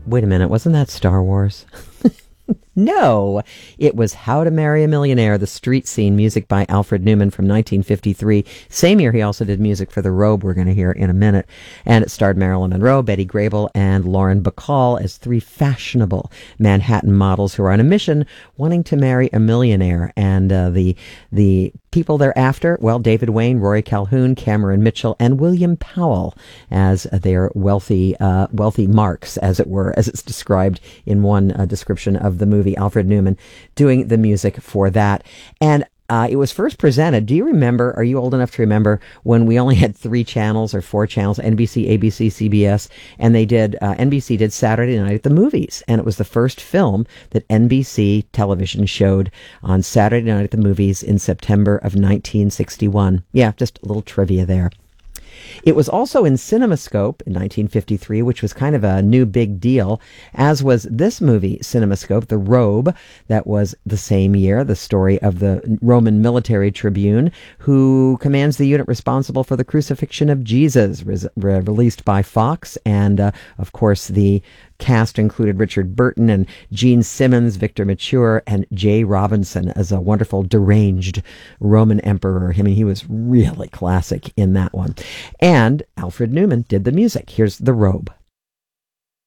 Wait a minute, wasn't that Star Wars? No, it was How to Marry a Millionaire, the street scene, music by Alfred Newman from 1953. Same year, he also did music for The Robe, we're going to hear in a minute. And it starred Marilyn Monroe, Betty Grable, and Lauren Bacall as three fashionable Manhattan models who are on a mission wanting to marry a millionaire. And the people thereafter, well, David Wayne, Rory Calhoun, Cameron Mitchell, and William Powell as their wealthy marks, as it were, as it's described in one description of the movie. Alfred Newman doing the music for that. And it was first presented. Do you remember, are you old enough to remember when we only had 3 channels or 4 channels, NBC, ABC, CBS, and they did, NBC did Saturday Night at the Movies, and it was the first film that NBC television showed on Saturday Night at the Movies in September of 1961. Yeah, just a little trivia there. It was also in CinemaScope in 1953, which was kind of a new big deal, as was this movie, CinemaScope, The Robe. That was the same year, the story of the Roman military tribune who commands the unit responsible for the crucifixion of Jesus, released by Fox. And, of course, the cast included Richard Burton and Gene Simmons, Victor Mature, and Jay Robinson as a wonderful deranged Roman emperor. I mean, he was really classic in that one. And Alfred Newman did the music. Here's The Robe.